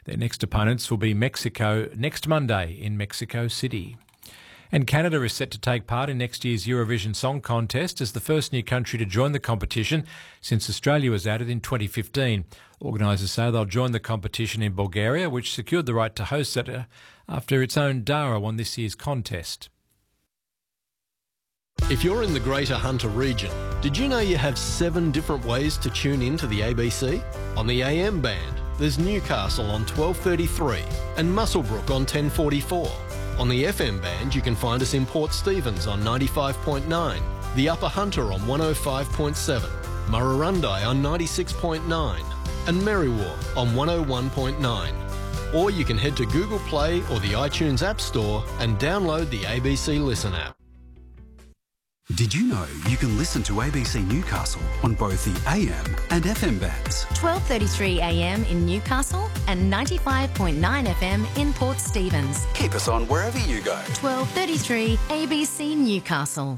Their next opponents will be Mexico next Monday in Mexico City. And Canada is set to take part in next year's Eurovision Song Contest as the first new country to join the competition since Australia was added in 2015. Organisers say they'll join the competition in Bulgaria, which secured the right to host it after its own Dara won this year's contest. If you're in the Greater Hunter region, did you know you have 7 different ways to tune in to the ABC? On the AM band, there's Newcastle on 1233 and Muswellbrook on 1044. On the FM band, you can find us in Port Stephens on 95.9, the Upper Hunter on 105.7, Murrurundi on 96.9 and Merriwa on 101.9. Or you can head to Google Play or the iTunes App Store and download the ABC Listen app. Did you know you can listen to ABC Newcastle on both the AM and FM bands? 12:33 AM in Newcastle and 95.9 FM in Port Stephens. Keep us on wherever you go. 12:33 ABC Newcastle.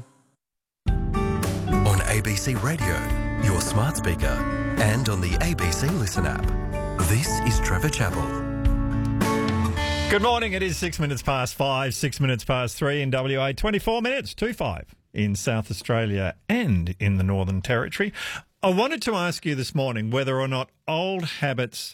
On ABC Radio, your smart speaker, and on the ABC Listen app. This is Trevor Chappell. Good morning. It is 6 minutes past 5, 6 minutes past 3 in WA, 24 minutes to 5 in South Australia and in the Northern Territory. I wanted to ask you this morning whether or not old habits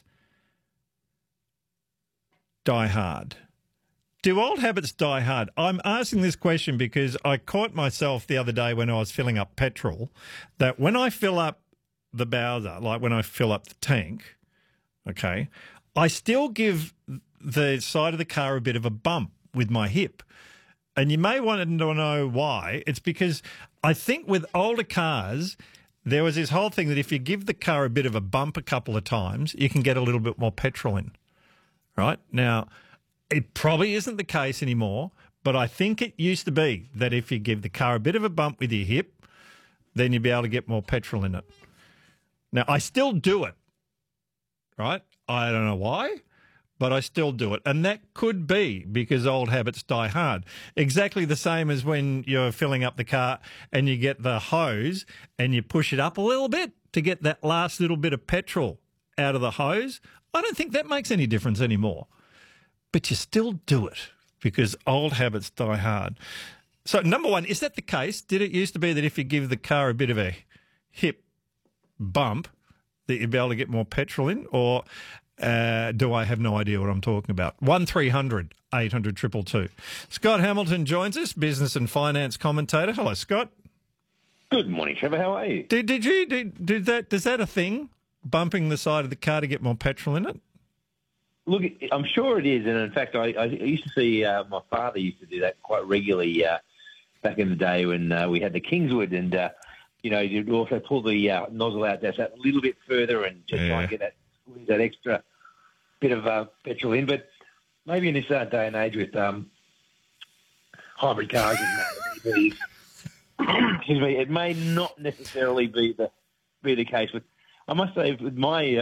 die hard. Do old habits die hard? I'm asking this question because I caught myself the other day when I was filling up petrol that when I fill up the Bowser, like when I fill up the tank, okay, I still give the side of the car a bit of a bump with my hip. And you may want to know why. It's because I think with older cars, there was this whole thing that if you give the car a bit of a bump a couple of times, you can get a little bit more petrol in, right? Now, it probably isn't the case anymore, but I think it used to be that if you give the car a bit of a bump with your hip, then you'd be able to get more petrol in it. Now, I still do it, right? I don't know why, but I still do it. And that could be because old habits die hard. Exactly the same as when you're filling up the car and you get the hose and you push it up a little bit to get that last little bit of petrol out of the hose. I don't think that makes any difference anymore. But you still do it because old habits die hard. So, number one, is that the case? Did it used to be that if you give the car a bit of a hip bump that you'd be able to get more petrol in? Or do I have no idea what I'm talking about? 1300 800 222. Scott Hamilton joins us, business and finance commentator. Hello, Scott. Good morning, Trevor. How are you? Did that? Is that a thing? Bumping the side of the car to get more petrol in it? Look, I'm sure it is, and in fact, I used to see my father used to do that quite regularly back in the day when we had the Kingswood, and you'd also pull the nozzle out just that little bit further and just try and get that extra bit of petrol in. But maybe in this day and age with hybrid cars and EVs, excuse me, it may not necessarily be the case. But I must say, with my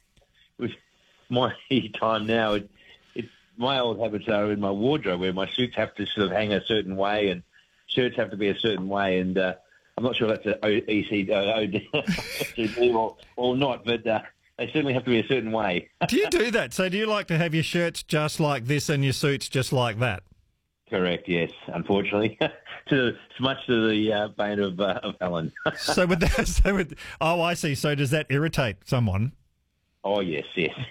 time now, it's my old habits are in my wardrobe where my suits have to sort of hang a certain way and shirts have to be a certain way, and I'm not sure that's an OCD or not, but they certainly have to be a certain way. Do you do that? So do you like to have your shirts just like this and your suits just like that? Correct, yes, unfortunately. Much to the bane of Helen. So with that, oh, I see. So does that irritate someone? Oh, yes.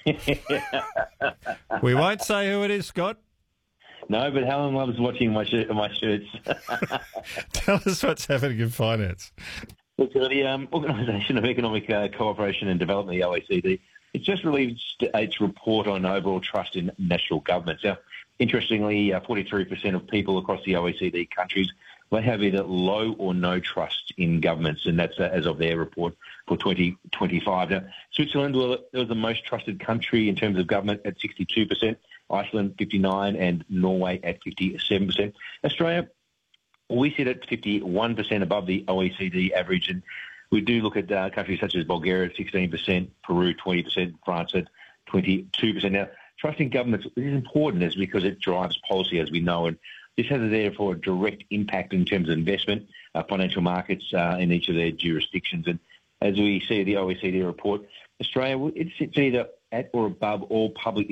We won't say who it is, Scott. No, but Helen loves watching my shirts. Tell us what's happening in finance. Look, the Organisation of Economic Cooperation and Development, the OECD, it's just released its report on overall trust in national governments. Now, interestingly, 43% of people across the OECD countries, they have either low or no trust in governments, and that's as of their report for 2025. Now, Switzerland was the most trusted country in terms of government at 62%, Iceland 59%, and Norway at 57%. Australia, we sit at 51% above the OECD average, and we do look at countries such as Bulgaria at 16%, Peru 20%, France at 22%. Now, trusting governments is important is because it drives policy, as we know, and this has, therefore, a direct impact in terms of investment, financial markets in each of their jurisdictions. And as we see the OECD report, Australia, it sits either at or above all public